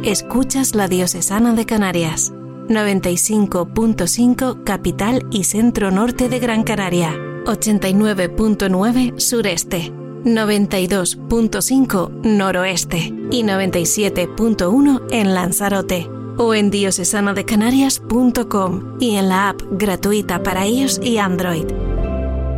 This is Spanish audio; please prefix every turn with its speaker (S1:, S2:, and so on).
S1: Escuchas la Diocesana de Canarias. 95.5 capital y centro norte de Gran Canaria. 89.9 sureste. 92.5 noroeste y 97.1 en Lanzarote. O en diocesanadecanarias.com y en la app gratuita para iOS y Android.